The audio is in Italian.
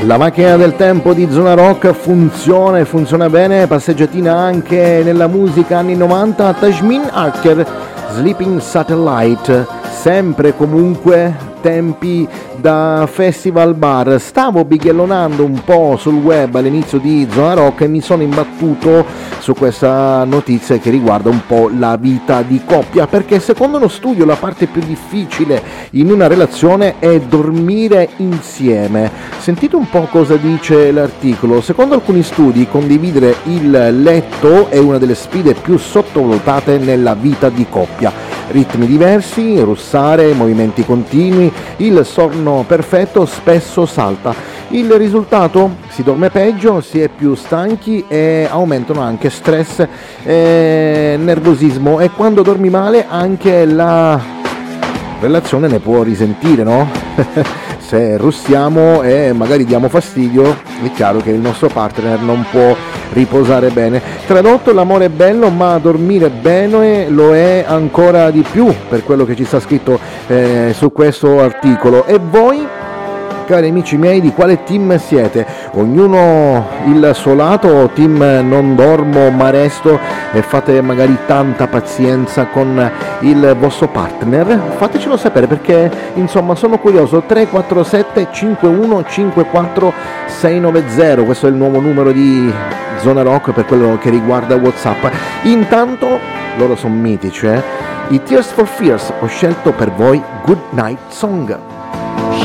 La macchina del tempo di Zona Rock funziona bene, passeggiatina anche nella musica anni 90, Tajmin Archer, Sleeping Satellite, sempre comunque tempi da festival bar. Stavo bighellonando un po' sul web all'inizio di Zona Rock e mi sono imbattuto su questa notizia che riguarda un po' la vita di coppia, perché secondo uno studio la parte più difficile in una relazione è dormire insieme. Sentite un po' cosa dice l'articolo. Secondo alcuni studi condividere il letto è una delle sfide più sottovalutate nella vita di coppia. Ritmi diversi, russare, movimenti continui, il sonno perfetto spesso salta. Il risultato? Si dorme peggio, si è più stanchi e aumentano anche stress e nervosismo, e quando dormi male anche la relazione ne può risentire, no? Se russiamo e magari diamo fastidio, è chiaro che il nostro partner non può riposare bene. Tradotto, l'amore è bello, ma dormire bene lo è ancora di più, per quello che ci sta scritto su questo articolo. E voi, cari amici miei, di quale team siete? Ognuno il suo lato, team non dormo ma resto, e fate magari tanta pazienza con il vostro partner? Fatecelo sapere, perché insomma sono curioso. 347 51 54 690, questo è il nuovo numero di Zona Rock per quello che riguarda WhatsApp. Intanto loro sono mitici, I Tears for Fears, ho scelto per voi Good Night Song.